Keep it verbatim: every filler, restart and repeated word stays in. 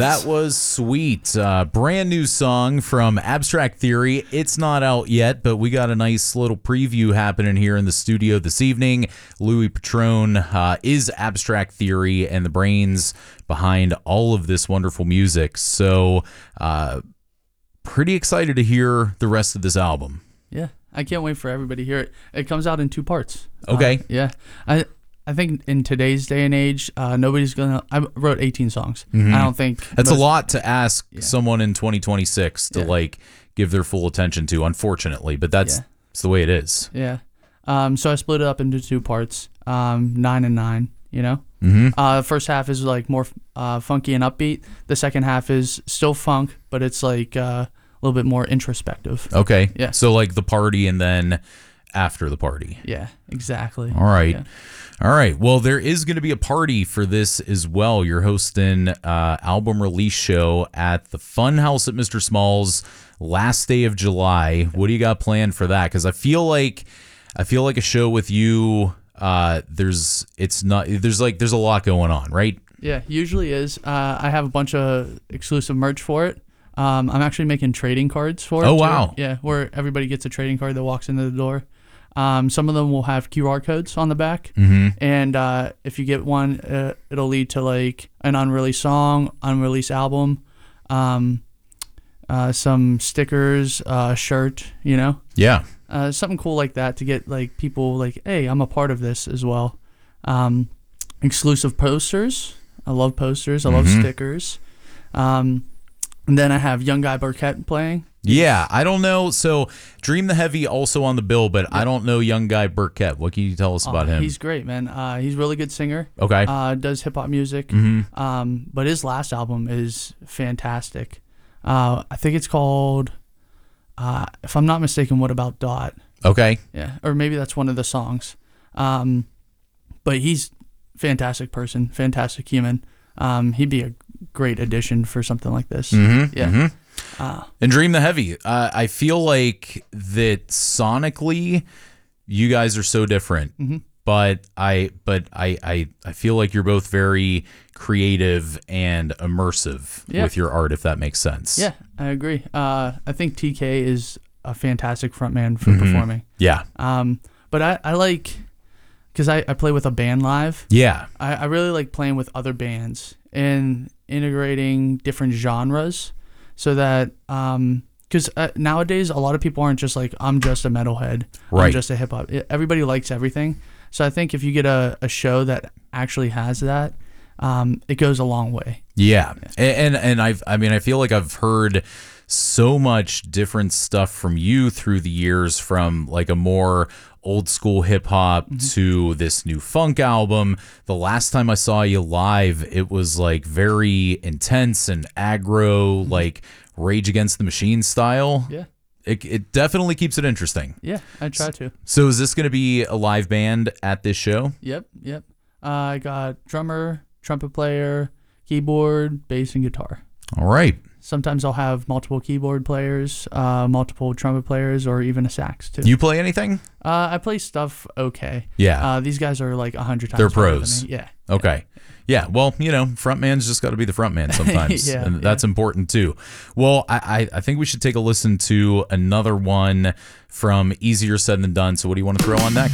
That was Sweet. Uh, brand new song from Abstract Theory. It's not out yet, but we got a nice little preview happening here in the studio this evening. Louis Petrone uh, is Abstract Theory and the brains behind all of this wonderful music. So, uh, pretty excited to hear the rest of this album. Yeah, I can't wait for everybody to hear it. It comes out in two parts. Okay. Uh, yeah. I I think in today's day and age, uh, nobody's going to... I wrote eighteen songs. Mm-hmm. I don't think... That's most, a lot to ask yeah. someone in twenty twenty-six to, yeah. like, give their full attention to, unfortunately. But that's, yeah. that's the way it is. Yeah. Um, so I split it up into two parts, um, nine and nine, you know? Mm-hmm. Uh, the first half is, like, more uh, funky and upbeat. The second half is still funk, but it's, like, uh, a little bit more introspective. Okay. Yeah. So, like, the party and then after the party. Yeah, exactly. All right. Yeah. All right. Well, there is going to be a party for this as well. You're hosting uh album release show at the Fun House at Mister Small's last day of July. What do you got planned for that? Because I feel like I feel like a show with you. Uh, there's it's not there's like there's a lot going on, right? Yeah, usually is. Uh, I have a bunch of exclusive merch for it. Um, I'm actually making trading cards for it. Oh too. wow! Yeah, where everybody gets a trading card that walks into the door. Um, some of them will have Q R codes on the back, mm-hmm. and uh, if you get one, uh, it'll lead to like an unreleased song, unreleased album, um, uh, some stickers, uh, shirt, you know, Yeah. uh, something cool like that to get like people like, hey, I'm a part of this as well. Um, exclusive posters. I love posters. I love mm-hmm. stickers. Um, and then I have Young Guy Burkett playing. Yeah, I don't know. So Dream the Heavy also on the bill, but yeah. I don't know Young Guy Burkett. What can you tell us about uh, him? He's great, man. Uh, he's a really good singer. Okay. Uh, does hip hop music. Mm-hmm. Um, but his last album is fantastic. Uh, I think it's called, uh, if I'm not mistaken, What About Dot? Okay. Yeah, or maybe that's one of the songs. Um, but he's a fantastic person, fantastic human. Um, he'd be a great addition for something like this. Mm-hmm. Yeah. Mm-hmm. Uh, and Dream the Heavy. Uh, I feel like that sonically, you guys are so different. mm-hmm. But I, but I, I, I feel like you're both very creative and immersive yeah. with your art, if that makes sense. Yeah, I agree. Uh, I think T K is a fantastic frontman for mm-hmm. performing. Yeah. Um, but I, I like, because I, I play with a band live. Yeah. I, I really like playing with other bands and integrating different genres. So that, um, because uh, nowadays a lot of people aren't just like, I'm just a metalhead, right. I'm just a hip hop. Everybody likes everything. So I think if you get a, a show that actually has that, um, it goes a long way. Yeah, yeah. and and I've I mean I feel like I've heard so much different stuff from you through the years, from like a more old school hip hop mm-hmm. to this new funk album. The last time I saw you live, it was like very intense and aggro, mm-hmm. like Rage Against the Machine style. Yeah. It, it definitely keeps it interesting. Yeah, I try to. So is this going to be a live band at this show? Yep, yep. Uh, I got drummer, trumpet player, keyboard, bass, and guitar. All right. Sometimes I'll have multiple keyboard players, uh, multiple trumpet players, or even a sax too. You play anything? Uh, I play stuff okay. Yeah. Uh, these guys are like a hundred times. They're better pros. than me. Yeah. Okay. Yeah. Well, you know, frontman's just got to be the frontman sometimes, yeah, and that's yeah. important too. Well, I, I I think we should take a listen to another one from Easier Said Than Done. So, what do you want to throw on next?